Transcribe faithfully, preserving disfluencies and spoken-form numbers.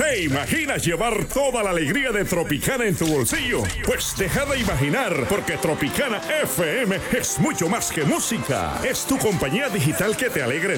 ¿Te imaginas llevar toda la alegría de Tropicana en tu bolsillo? Pues deja de imaginar, porque Tropicana F M es mucho más que música. Es tu compañía digital que te alegra el